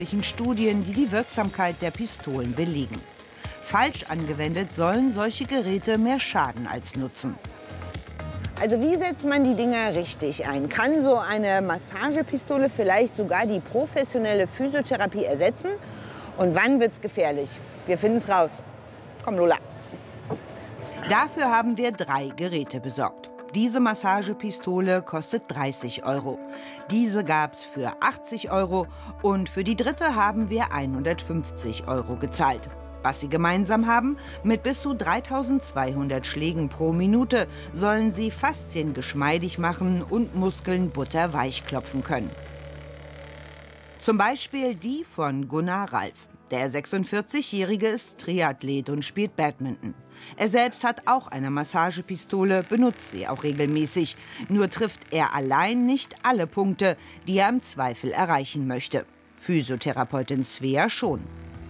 Studien, die die Wirksamkeit der Pistolen belegen. Falsch angewendet sollen solche Geräte mehr schaden als nutzen. Also wie setzt man die Dinger richtig ein? Kann so eine Massagepistole vielleicht sogar die professionelle Physiotherapie ersetzen? Und wann wird's gefährlich? Wir finden es raus. Komm, Lola. Dafür haben wir 3 Geräte besorgt. Diese Massagepistole kostet 30 €. Diese gab's für 80 € und für die dritte haben wir 150 € gezahlt. Was sie gemeinsam haben, mit bis zu 3200 Schlägen pro Minute sollen sie Faszien geschmeidig machen und Muskeln butterweich klopfen können. Zum Beispiel die von Gunnar Ralf. Der 46-Jährige ist Triathlet und spielt Badminton. Er selbst hat auch eine Massagepistole, benutzt sie auch regelmäßig. Nur trifft er allein nicht alle Punkte, die er im Zweifel erreichen möchte. Physiotherapeutin Svea schon.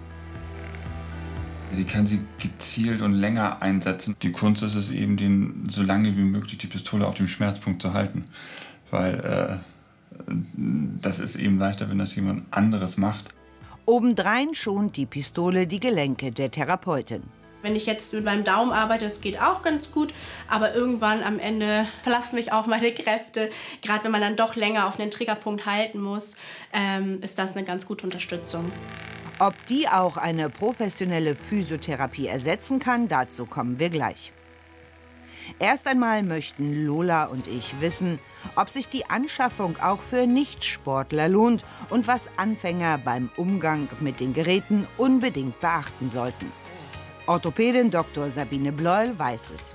Sie kann sie gezielt und länger einsetzen. Die Kunst ist es eben, so lange wie möglich die Pistole auf dem Schmerzpunkt zu halten. Weil das ist eben leichter, wenn das jemand anderes macht. Obendrein schont die Pistole die Gelenke der Therapeutin. Wenn ich jetzt mit meinem Daumen arbeite, das geht auch ganz gut, aber irgendwann am Ende verlassen mich auch meine Kräfte. Gerade wenn man dann doch länger auf einen Triggerpunkt halten muss, ist das eine ganz gute Unterstützung. Ob die auch eine professionelle Physiotherapie ersetzen kann, dazu kommen wir gleich. Erst einmal möchten Lola und ich wissen, ob sich die Anschaffung auch für Nichtsportler lohnt und was Anfänger beim Umgang mit den Geräten unbedingt beachten sollten. Orthopädin Dr. Sabine Bleuel weiß es.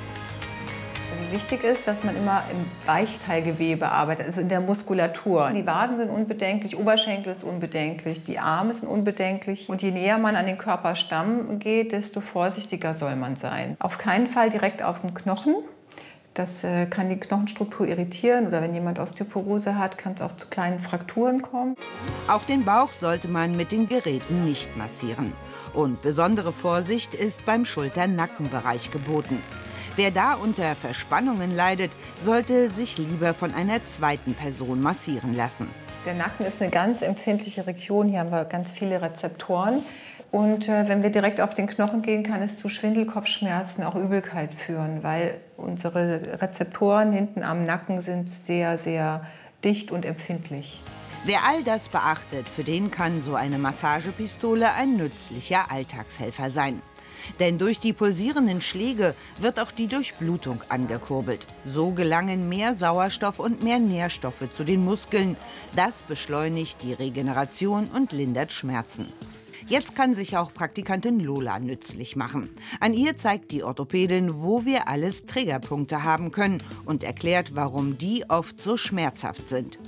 Also wichtig ist, dass man immer im Weichteilgewebe arbeitet, also in der Muskulatur. Die Waden sind unbedenklich, Oberschenkel ist unbedenklich, die Arme sind unbedenklich. Und je näher man an den Körperstamm geht, desto vorsichtiger soll man sein. Auf keinen Fall direkt auf den Knochen. Das kann die Knochenstruktur irritieren oder wenn jemand Osteoporose hat, kann es auch zu kleinen Frakturen kommen. Auch den Bauch sollte man mit den Geräten nicht massieren. Und besondere Vorsicht ist beim Schulter-Nackenbereich geboten. Wer da unter Verspannungen leidet, sollte sich lieber von einer zweiten Person massieren lassen. Der Nacken ist eine ganz empfindliche Region. Hier haben wir ganz viele Rezeptoren. Und wenn wir direkt auf den Knochen gehen, kann es zu Schwindel-Kopfschmerzen, auch Übelkeit führen, weil unsere Rezeptoren hinten am Nacken sind sehr, sehr dicht und empfindlich. Wer all das beachtet, für den kann so eine Massagepistole ein nützlicher Alltagshelfer sein. Denn durch die pulsierenden Schläge wird auch die Durchblutung angekurbelt. So gelangen mehr Sauerstoff und mehr Nährstoffe zu den Muskeln. Das beschleunigt die Regeneration und lindert Schmerzen. Jetzt kann sich auch Praktikantin Lola nützlich machen. An ihr zeigt die Orthopädin, wo wir alles Triggerpunkte haben können und erklärt, warum die oft so schmerzhaft sind.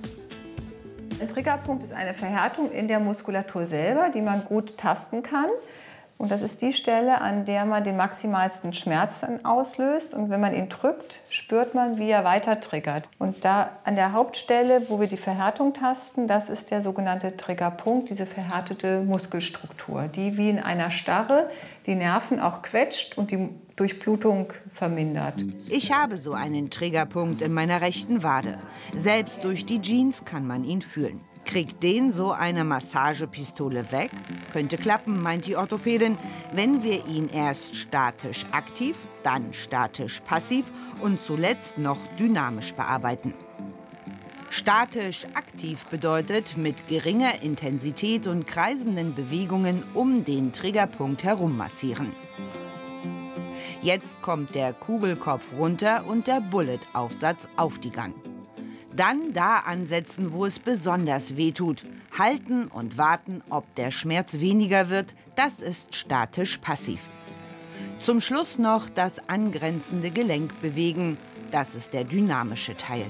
Ein Triggerpunkt ist eine Verhärtung in der Muskulatur selber, die man gut tasten kann. Und das ist die Stelle, an der man den maximalsten Schmerz auslöst. Und wenn man ihn drückt, spürt man, wie er weiter triggert. Und da an der Hauptstelle, wo wir die Verhärtung tasten, das ist der sogenannte Triggerpunkt, diese verhärtete Muskelstruktur, die wie in einer Starre die Nerven auch quetscht und die Durchblutung vermindert. Ich habe so einen Triggerpunkt in meiner rechten Wade. Selbst durch die Jeans kann man ihn fühlen. Kriegt den so eine Massagepistole weg? Könnte klappen, meint die Orthopädin, wenn wir ihn erst statisch aktiv, dann statisch passiv und zuletzt noch dynamisch bearbeiten. Statisch aktiv bedeutet mit geringer Intensität und kreisenden Bewegungen um den Triggerpunkt herum massieren. Jetzt kommt der Kugelkopf runter und der Bullet-Aufsatz auf die Gang. Dann da ansetzen, wo es besonders weh tut. Halten und warten, ob der Schmerz weniger wird, das ist statisch passiv. Zum Schluss noch das angrenzende Gelenk bewegen, das ist der dynamische Teil.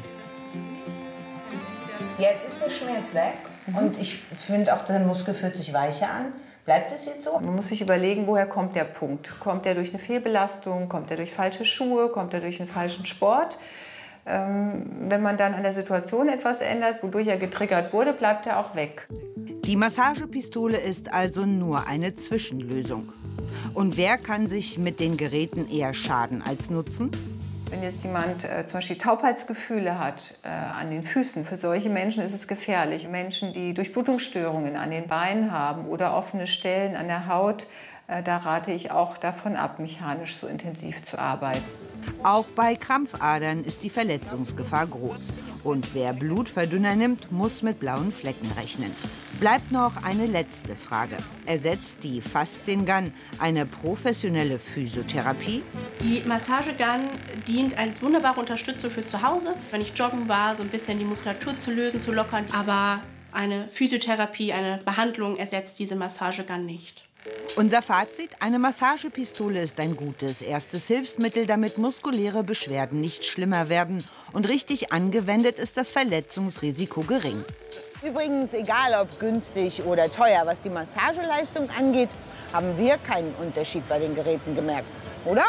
Jetzt ist der Schmerz weg und ich finde auch, der Muskel fühlt sich weicher an. Bleibt es jetzt so? Man muss sich überlegen, woher kommt der Punkt. Kommt er durch eine Fehlbelastung, kommt er durch falsche Schuhe, kommt er durch einen falschen Sport? Wenn man dann an der Situation etwas ändert, wodurch er getriggert wurde, bleibt er auch weg. Die Massagepistole ist also nur eine Zwischenlösung. Und wer kann sich mit den Geräten eher schaden als nutzen? Wenn jetzt jemand zum Beispiel Taubheitsgefühle hat an den Füßen, für solche Menschen ist es gefährlich. Menschen, die Durchblutungsstörungen an den Beinen haben oder offene Stellen an der Haut, da rate ich auch davon ab, mechanisch so intensiv zu arbeiten. Auch bei Krampfadern ist die Verletzungsgefahr groß. Und wer Blutverdünner nimmt, muss mit blauen Flecken rechnen. Bleibt noch eine letzte Frage. Ersetzt die Fasziengun eine professionelle Physiotherapie? Die Massagegun dient als wunderbare Unterstützung für zu Hause, wenn ich joggen war, so ein bisschen die Muskulatur zu lösen, zu lockern. Aber eine Physiotherapie, eine Behandlung ersetzt diese Massagegun nicht. Unser Fazit: Eine Massagepistole ist ein gutes erstes Hilfsmittel, damit muskuläre Beschwerden nicht schlimmer werden. Und richtig angewendet ist das Verletzungsrisiko gering. Übrigens, egal ob günstig oder teuer, was die Massageleistung angeht, haben wir keinen Unterschied bei den Geräten gemerkt, oder?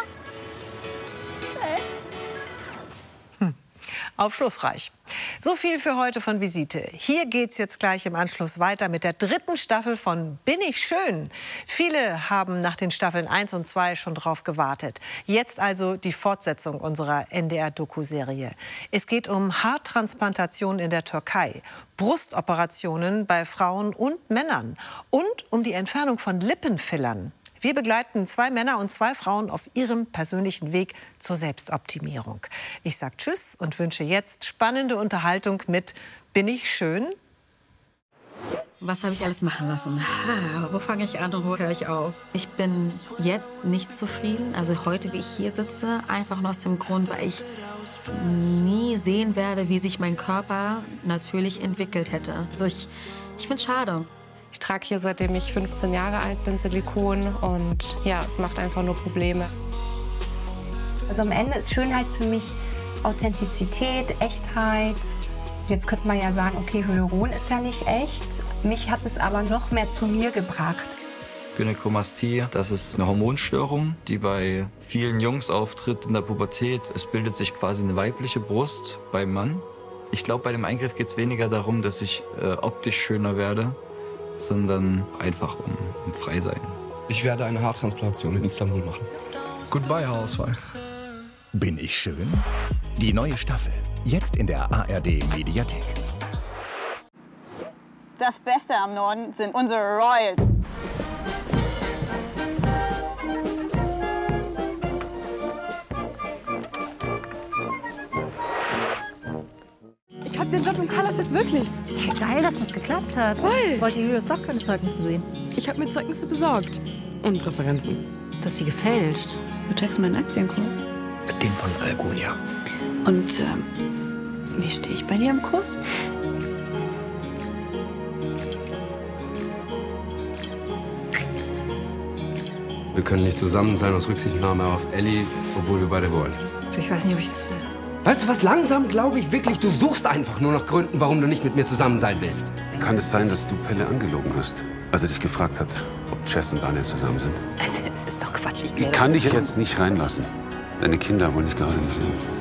Aufschlussreich. So viel für heute von Visite. Hier geht's jetzt gleich im Anschluss weiter mit der 3. Staffel von Bin ich schön? Viele haben nach den Staffeln 1 und 2 schon drauf gewartet. Jetzt also die Fortsetzung unserer NDR-Doku-Serie. Es geht um Haartransplantationen in der Türkei, Brustoperationen bei Frauen und Männern und um die Entfernung von Lippenfillern. Wir begleiten 2 Männer und 2 Frauen auf ihrem persönlichen Weg zur Selbstoptimierung. Ich sage Tschüss und wünsche jetzt spannende Unterhaltung mit Bin ich schön? Was habe ich alles machen lassen? Wo fange ich an und wo höre ich auf? Ich bin jetzt nicht zufrieden, also heute, wie ich hier sitze, einfach nur aus dem Grund, weil ich nie sehen werde, wie sich mein Körper natürlich entwickelt hätte. Also ich finde es schade. Ich trage hier, seitdem ich 15 Jahre alt bin, Silikon und ja, es macht einfach nur Probleme. Also am Ende ist Schönheit für mich Authentizität, Echtheit. Jetzt könnte man ja sagen, okay, Hyaluron ist ja nicht echt. Mich hat es aber noch mehr zu mir gebracht. Gynäkomastie, das ist eine Hormonstörung, die bei vielen Jungs auftritt in der Pubertät. Es bildet sich quasi eine weibliche Brust beim Mann. Ich glaube, bei dem Eingriff geht es weniger darum, dass ich optisch schöner werde, sondern einfach um frei sein. Ich werde eine Haartransplantation in Istanbul machen. Goodbye, Haarausfall. Bin ich schön? Die neue Staffel, jetzt in der ARD-Mediathek. Das Beste am Norden sind unsere Royals. Ich hab den Job im Carlos jetzt wirklich. Hey, geil, dass das geklappt hat. Voll. Wollte Julius doch keine Zeugnisse sehen. Ich habe mir Zeugnisse besorgt. Und Referenzen. Du hast sie gefälscht. Du checkst meinen Aktienkurs. Den von Algunia. Und wie stehe ich bei dir im Kurs? Wir können nicht zusammen sein aus Rücksichtnahme auf Ellie, obwohl wir beide wollen. Ich weiß nicht, ob ich das will. Weißt du was, langsam glaube ich wirklich, du suchst einfach nur nach Gründen, warum du nicht mit mir zusammen sein willst. Kann es sein, dass du Pelle angelogen hast, als er dich gefragt hat, ob Jess und Daniel zusammen sind? Es ist doch Quatsch. Ich kann dich jetzt nicht reinlassen. Deine Kinder wollen dich gerade nicht sehen.